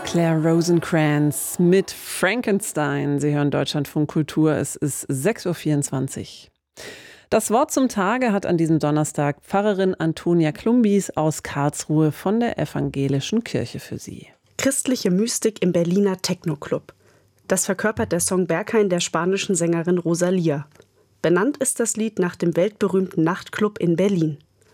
Claire Rosenkrantz mit Frankenstein. Sie hören Deutschlandfunk Kultur. Es ist 6.24 Uhr. Das Wort zum Tage hat an diesem Donnerstag Pfarrerin Antonia Klumbis aus Karlsruhe von der Evangelischen Kirche für Sie. Christliche Mystik im Berliner Techno-Club. Das verkörpert der Song Berghain der spanischen Sängerin Rosalía. Benannt ist das Lied nach dem weltberühmten Nachtclub in Berlin.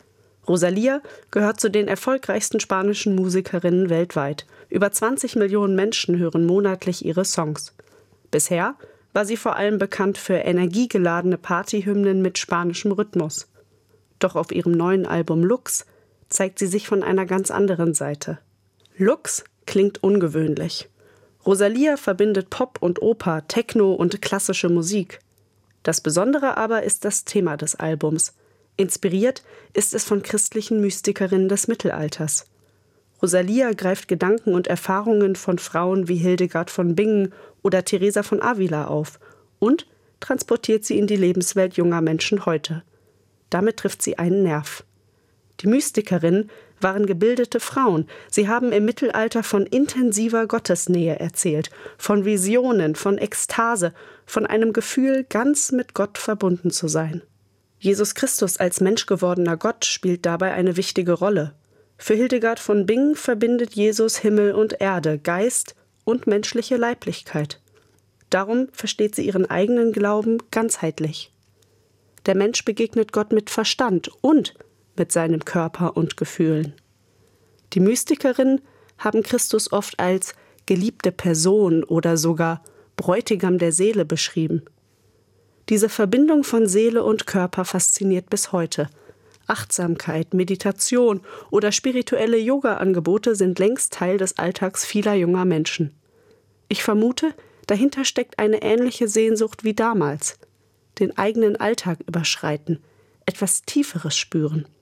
Rosalía gehört zu den erfolgreichsten spanischen Musikerinnen weltweit. Über 20 Millionen Menschen hören monatlich ihre Songs. Bisher war sie vor allem bekannt für energiegeladene Partyhymnen mit spanischem Rhythmus. Doch auf ihrem neuen Album Lux zeigt sie sich von einer ganz anderen Seite. Lux klingt ungewöhnlich. Rosalía verbindet Pop und Oper, Techno und klassische Musik. Das Besondere aber ist das Thema des Albums. Inspiriert ist es von christlichen Mystikerinnen des Mittelalters. Rosalía greift Gedanken und Erfahrungen von Frauen wie Hildegard von Bingen oder Teresa von Avila auf und transportiert sie in die Lebenswelt junger Menschen heute. Damit trifft sie einen Nerv. Die Mystikerinnen waren gebildete Frauen. Sie haben im Mittelalter von intensiver Gottesnähe erzählt, von Visionen, von Ekstase, von einem Gefühl, ganz mit Gott verbunden zu sein. Jesus Christus als menschgewordener Gott spielt dabei eine wichtige Rolle. Für Hildegard von Bingen verbindet Jesus Himmel und Erde, Geist und menschliche Leiblichkeit. Darum versteht sie ihren eigenen Glauben ganzheitlich. Der Mensch begegnet Gott mit Verstand und mit seinem Körper und Gefühlen. Die Mystikerinnen haben Christus oft als geliebte Person oder sogar Bräutigam der Seele beschrieben. Diese Verbindung von Seele und Körper fasziniert bis heute. Achtsamkeit, Meditation oder spirituelle Yoga-Angebote sind längst Teil des Alltags vieler junger Menschen. Ich vermute, dahinter steckt eine ähnliche Sehnsucht wie damals. Den eigenen Alltag überschreiten, etwas Tieferes spüren.